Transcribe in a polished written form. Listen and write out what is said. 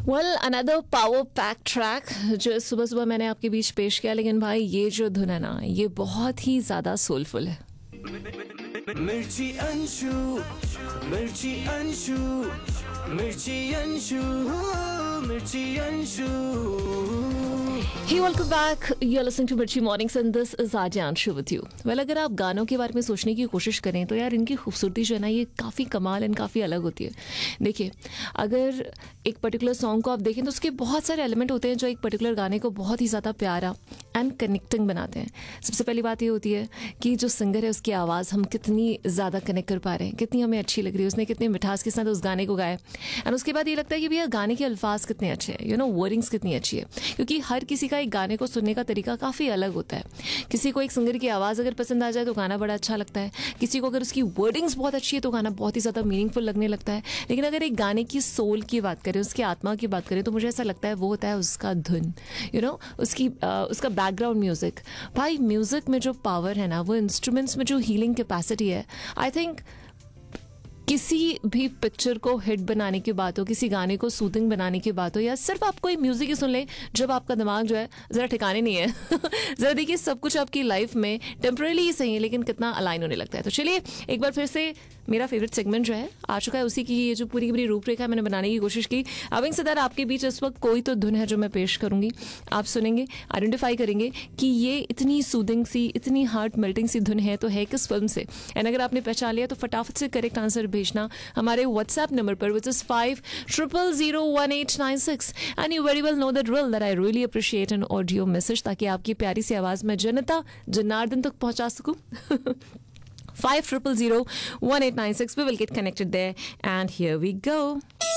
Well another power pack track जो सुबह सुबह मैंने आपके बीच पेश किया, लेकिन भाई ये जो धुन है ना, ये बहुत ही ज्यादा सोलफुल है. मिर्ची अंशु, मिर्ची अंशु, मिर्ची अंशु, मिर्ची Anshu. Hey, welcome back. You're listening to Mirchi Mornings and this is Anshu with you. Well, अगर आप गानों के बारे में सोचने की कोशिश करें तो यार इनकी खूबसूरती जो है ना, ये काफ़ी कमाल एंड काफ़ी अलग होती है. देखिए, अगर एक पर्टिकुलर सॉन्ग को आप देखें तो उसके बहुत सारे एलिमेंट होते हैं जो एक पर्टिकुलर गाने को बहुत ही ज़्यादा प्यारा एंड कनेक्टिंग बनाते हैं. सबसे पहली बात ये होती है कि जो सिंगर है उसकी आवाज़ हम कितनी ज़्यादा कनेक्ट कर पा रहे हैं, कितनी हमें अच्छी लग रही है, उसने कितनी मिठास के साथ उस गाने को गाया. एंड उसके बाद ये लगता है कि भैया गाने के अल्फाज कितने अच्छे हैं, वर्डिंग्स कितनी अच्छी है. क्योंकि हर किसी का एक गाने को सुनने का तरीका काफ़ी अलग होता है. किसी को एक सिंगर की आवाज़ अगर पसंद आ जाए तो गाना बड़ा अच्छा लगता है. किसी को अगर उसकी वर्डिंग्स बहुत अच्छी है तो गाना बहुत ही ज़्यादा मीनिंगफुल लगने लगता है. लेकिन अगर एक गाने की सोल की बात करें, उसकी आत्मा की बात करें, तो मुझे ऐसा लगता है वो होता है उसका धुन, उसका बैकग्राउंड म्यूज़िक. भाई म्यूज़िक में जो पावर है ना, वो इंस्ट्रूमेंट्स में जो हीलिंग कैपेसिटी है, आई थिंक किसी भी पिक्चर को हिट बनाने की बात हो, किसी गाने को सूदिंग बनाने की बात हो, या सिर्फ आप कोई म्यूजिक ही सुन लें जब आपका दिमाग जो है ज़रा ठिकाने नहीं है ज़रा देखिए, सब कुछ आपकी लाइफ में टेम्परेली ही सही है लेकिन कितना अलाइन होने लगता है. तो चलिए एक बार फिर से मेरा फेवरेट सेगमेंट जो है आ चुका है, उसी की ये जो पूरी की पूरी रूपरेखा मैंने बनाने की कोशिश की. अविंग सदर आपके बीच इस वक्त कोई तो धुन है जो मैं पेश करूंगी, आप सुनेंगे, आइडेंटिफाई करेंगे कि ये इतनी सूदिंग सी, इतनी हार्ट मेल्टिंग सी धुन है तो है किस फिल्म से. एंड अगर आपने पहचान लिया तो फटाफट से करेक्ट आंसर भेजना हमारे व्हाट्सएप नंबर पर, which is 50001896. And you very well know the drill that I really appreciate an audio message, ताकि आपकी प्यारी सी आवाज में जनता जनार्दन तक पहुंचा सकूं. 50001896. We will get connected there, and here we go.